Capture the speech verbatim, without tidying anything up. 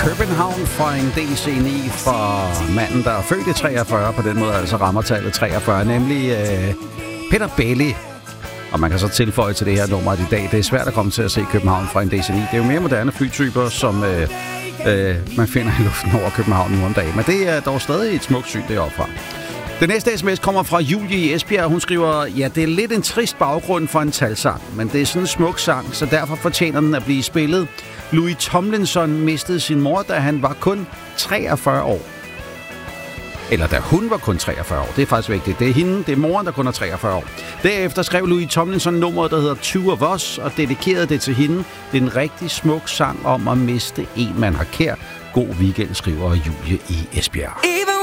København fra en D C ni fra manden, der er født i treogfyrre, på den måde altså rammer tallet treogfyrre, nemlig øh, Peter Belli. Og man kan så tilføje til det her nummer, at i dag det er svært at komme til at se København fra en D C ni. Det er jo mere moderne flytyper, som øh, øh, man finder i luften over København nu om dagen. Men det er dog stadig et smukt syn deroppe fra. Den næste sms kommer fra Julie i Esbjerg. Hun skriver, ja, det er lidt en trist baggrund for en talsang, men det er sådan en smuk sang, så derfor fortjener den at blive spillet. Louis Tomlinson mistede sin mor, da han var kun treogfyrre år. Eller da hun var kun treogfyrre år. Det er faktisk vigtigt. Det er hende, det er moren, der kun er treogfyrre år. Derefter skrev Louis Tomlinson nummeret, der hedder Two of Us, og dedikerede det til hende. Det er en rigtig smuk sang om at miste en, man har kær. God weekend, skriver Julie i Esbjerg.